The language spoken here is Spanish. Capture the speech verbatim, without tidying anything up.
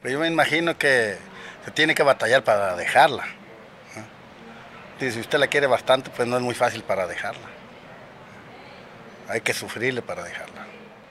Pero yo me imagino que se tiene que batallar para dejarla. ¿No? Y si usted la quiere bastante, pues no es muy fácil para dejarla. Hay que sufrirle para dejarla.